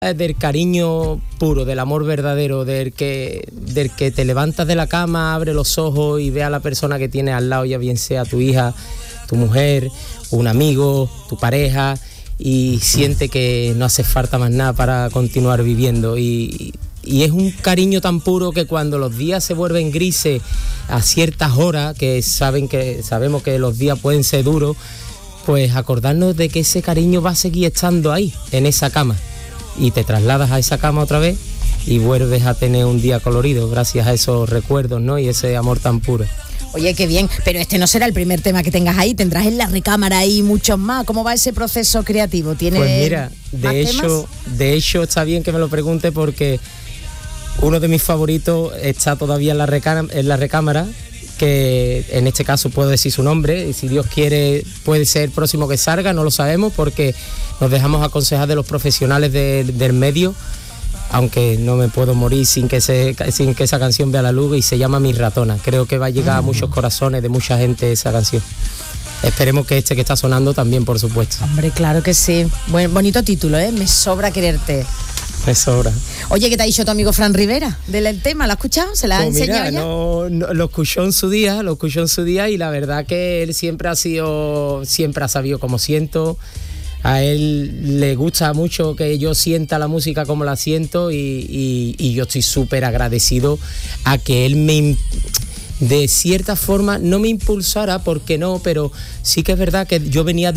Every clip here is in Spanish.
del cariño puro, del amor verdadero, del que te levantas de la cama, abre los ojos y ve a la persona que tienes al lado, ya bien sea tu hija, tu mujer, un amigo, tu pareja, y siente que no hace falta más nada para continuar viviendo. Y es un cariño tan puro que cuando los días se vuelven grises a ciertas horas, que sabemos que los días pueden ser duros, pues acordarnos de que ese cariño va a seguir estando ahí, en esa cama. Y te trasladas a esa cama otra vez y vuelves a tener un día colorido gracias a esos recuerdos, ¿no? Y ese amor tan puro. Oye, qué bien, pero este no será el primer tema que tengas ahí, tendrás en la recámara ahí muchos más. ¿Cómo va ese proceso creativo? ¿Tienes pues mira, de hecho está bien que me lo pregunte, porque uno de mis favoritos está todavía en la recámara, que en este caso puedo decir su nombre, y si Dios quiere puede ser el próximo que salga, no lo sabemos porque nos dejamos aconsejar de los profesionales del medio, aunque no me puedo morir sin que esa canción vea la luz, y se llama Mi Ratona. Creo que va a llegar a muchos corazones de mucha gente esa canción. Esperemos que este que está sonando también, por supuesto. Hombre, claro que sí. Bonito título, ¿eh? Me sobra quererte. Me sobra. Oye, ¿qué te ha dicho tu amigo Fran Rivera del tema? ¿Lo has escuchado? ¿Se la ha enseñado ya? No, lo escuchó en su día, y la verdad que él siempre ha sabido cómo siento. A él le gusta mucho que yo sienta la música como la siento, y yo estoy súper agradecido a que él de cierta forma no me impulsara, porque no, pero sí que es verdad que yo venía de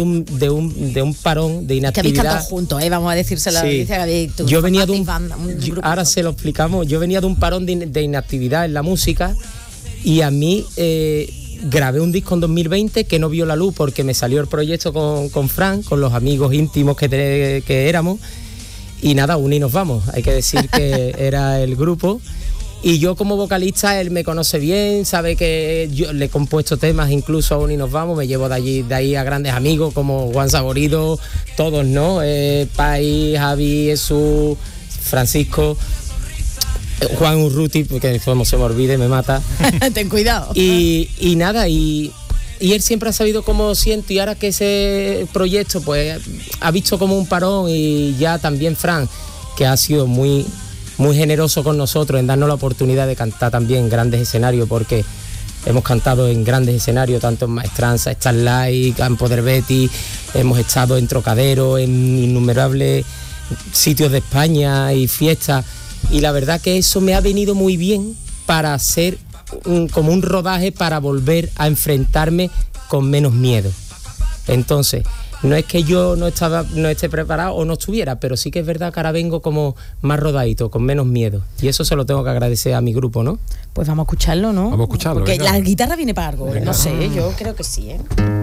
un parón de inactividad. Que habéis cantado juntos, vamos a decírselo a la audiencia. Yo venía de un ahora se lo explicamos. Yo venía de un parón de inactividad en la música, y a mí grabé un disco en 2020 que no vio la luz porque me salió el proyecto con Fran, con los amigos íntimos que éramos, y nada, Uni nos vamos. Hay que decir que era el grupo. Y yo como vocalista, él me conoce bien, sabe que yo le he compuesto temas incluso a Uni Nos Vamos, me llevo de ahí a grandes amigos como Juan Saborido, todos, ¿no? Pai, Javi, Jesús, Francisco, Juan Urruti, porque como se me olvide me mata. Ten cuidado. Y nada, y él siempre ha sabido cómo siento, y ahora que ese proyecto pues ha visto como un parón, y ya también Fran, que ha sido muy generoso con nosotros en darnos la oportunidad de cantar también en grandes escenarios, porque hemos cantado en grandes escenarios, tanto en Maestranza, Starlight, Campo del Betis, hemos estado en Trocadero, en innumerables sitios de España y fiestas, y la verdad que eso me ha venido muy bien para hacer como un rodaje para volver a enfrentarme con menos miedo. Entonces, no es que yo no esté preparado o no estuviera, pero sí que es verdad que ahora vengo como más rodadito, con menos miedo. Y eso se lo tengo que agradecer a mi grupo, ¿no? Pues vamos a escucharlo, ¿no? Vamos a escucharlo. Porque venga. la guitarra viene para algo, Venga. no sé, yo creo que sí, ¿eh?